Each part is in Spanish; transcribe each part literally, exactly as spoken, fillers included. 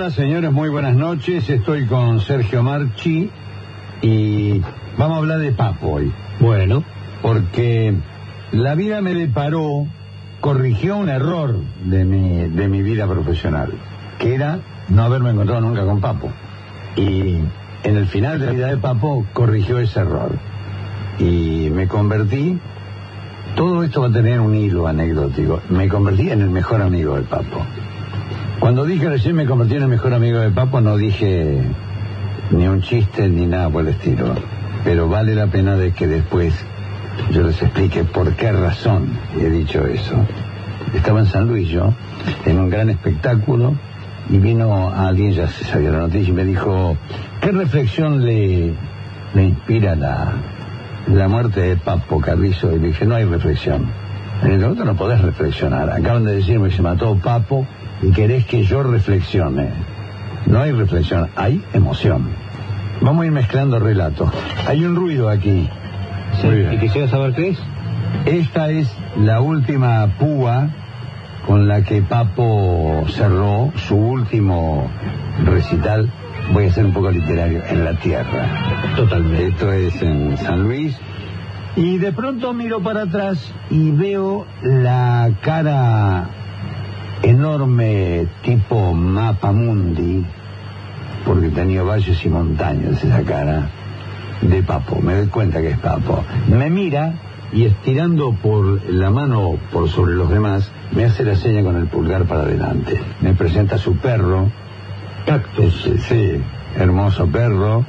Señoras, señores, muy buenas noches. Estoy con Sergio Marchi y vamos a hablar de Papo hoy. Bueno, porque la vida me deparó, corrigió un error de mi, de mi vida profesional, que era no haberme encontrado nunca con Papo. Y en el final de la vida de Papo corrigió ese error. Y me convertí, todo esto va a tener un hilo anecdótico, me convertí en el mejor amigo del Papo. Cuando dije recién me convertí en el mejor amigo de Papo, no dije ni un chiste ni nada por el estilo. Pero vale la pena de que después yo les explique por qué razón he dicho eso. Estaba en San Luis yo, en un gran espectáculo, y vino alguien, ya se sabía la noticia, y me dijo, ¿qué reflexión le, le inspira la, la muerte de Papo Carrizo? Y le dije, no hay reflexión. En el otro no podés reflexionar. Acaban de decirme que se mató Papo y querés que yo reflexione. No hay reflexión, hay emoción. Vamos a ir mezclando relatos. Hay un ruido aquí. Sí, ¿y quisiera saber qué es? Esta es la última púa con la que Papo cerró su último recital. Voy a ser un poco literario, en la tierra. Totalmente. Esto es en San Luis. Y de pronto miro para atrás y veo la cara enorme tipo mapa mundi, porque tenía valles y montañas esa cara de Papo. Me doy cuenta que es Papo. Me mira y estirando por la mano por sobre los demás, me hace la seña con el pulgar para adelante. Me presenta a su perro, Cactus. sí, hermoso perro,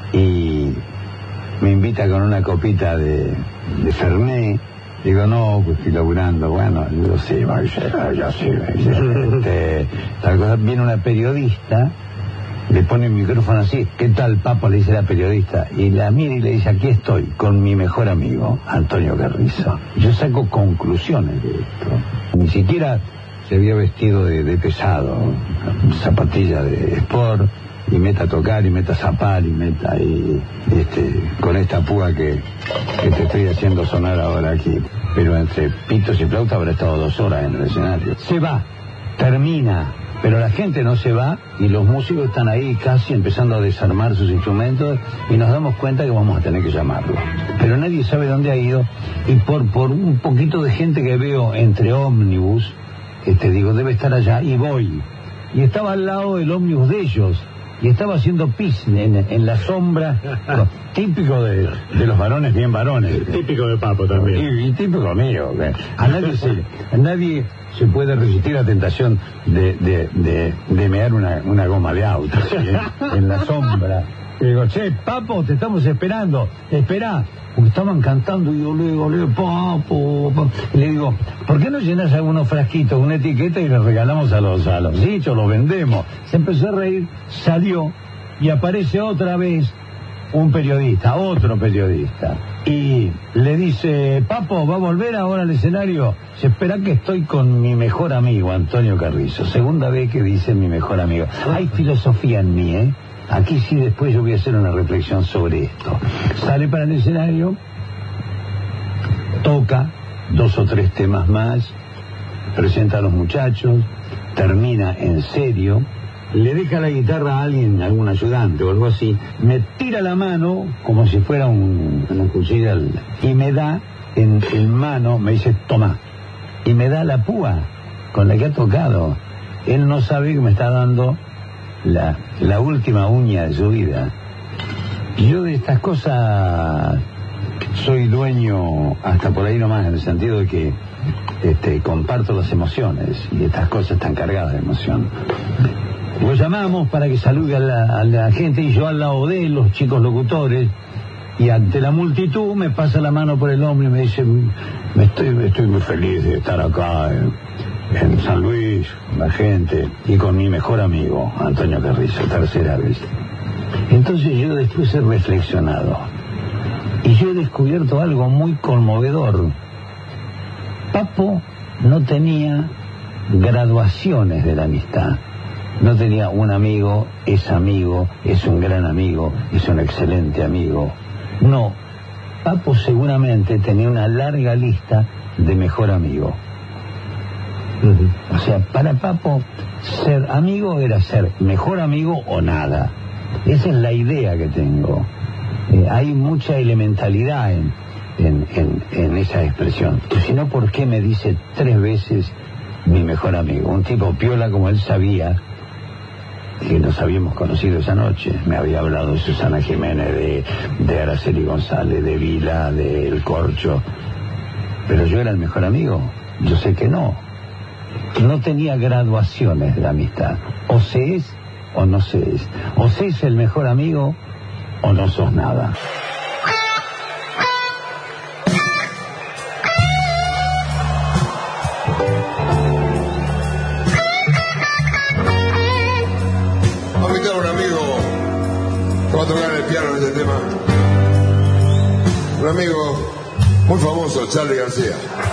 y me invita con una copita de, de Fernet. Digo, no, pues estoy laburando. Bueno, yo sí, yo sí. Este, tal cosa. Viene una periodista, le pone el micrófono así, ¿qué tal, Papo? Le dice la periodista, y la mira y le dice, aquí estoy, con mi mejor amigo, Antonio Carrizo. Yo saco conclusiones de esto. Ni siquiera se había vestido de, de pesado, zapatilla de sport, y meta a tocar, y meta a zapar, y meta ahí, este, con esta púa que, que te estoy haciendo sonar ahora aquí. Pero entre pitos y flauta habrá estado dos horas en el escenario. Se va, termina, pero la gente no se va, y los músicos están ahí casi empezando a desarmar sus instrumentos, y nos damos cuenta que vamos a tener que llamarlo. Pero nadie sabe dónde ha ido, y por, por un poquito de gente que veo entre ómnibus, este, digo, debe estar allá, y voy. Y estaba al lado del ómnibus de ellos, y estaba haciendo pis en, en la sombra, típico de, de los varones bien varones. Típico de Papo también. Y, y típico mío. A nadie se, a nadie se puede resistir la tentación de, de, de, de mear una, una goma de auto, ¿sí? en, en la sombra. Y digo, che, Papo, te estamos esperando, esperá. Porque estaban cantando y yo le digo, le digo, Papo, Papo. Y le digo, ¿por qué no llenas algunos frasquitos, una etiqueta y les regalamos a los, a los dichos, los vendemos? Se empezó a reír, salió y aparece otra vez un periodista, otro periodista. Y le dice, Papo, ¿va a volver ahora al escenario? Se espera que estoy con mi mejor amigo, Antonio Carrizo. Segunda vez que dice mi mejor amigo. Hay filosofía en mí, ¿eh? Aquí sí después yo voy a hacer una reflexión sobre esto. Sale para el escenario, toca dos o tres temas más, presenta a los muchachos, termina en serio, le deja la guitarra a alguien, algún ayudante o algo así, me tira la mano como si fuera un, una cuchilla y me da en, en mano, me dice, toma, y me da la púa con la que ha tocado. Él no sabe que me está dando La, la última uña de su vida. Yo de estas cosas soy dueño hasta por ahí nomás, en el sentido de que este, comparto las emociones, y estas cosas están cargadas de emoción. Lo llamamos para que salude a la, a la gente, y yo al lado de él, los chicos locutores, y ante la multitud me pasa la mano por el hombro y me dice, me estoy, estoy muy feliz de estar acá en, en San Luis, con la gente, y con mi mejor amigo, Antonio Carrizo, tercera vez. Entonces yo después he reflexionado, y yo he descubierto algo muy conmovedor. Papo no tenía graduaciones de la amistad. No tenía un amigo, es amigo, es un gran amigo, es un excelente amigo. No, Papo seguramente tenía una larga lista de mejor amigo. Uh-huh. O sea, para Papo ser amigo era ser mejor amigo o nada. Esa es la idea que tengo. Eh, hay mucha elementalidad en, en, en, en esa expresión. Si no, ¿por qué me dice tres veces mi mejor amigo? Un tipo piola como él sabía que nos habíamos conocido esa noche. Me había hablado de Susana Jiménez, de, de Araceli González, de Vila, de El Corcho. Pero yo era el mejor amigo. Yo sé que no. No tenía graduaciones de la amistad. O se es o no se es. O se es el mejor amigo o no sos nada. Vamos a invitar a un amigo que va a tocar el piano en este tema. Un amigo muy famoso, Charly García.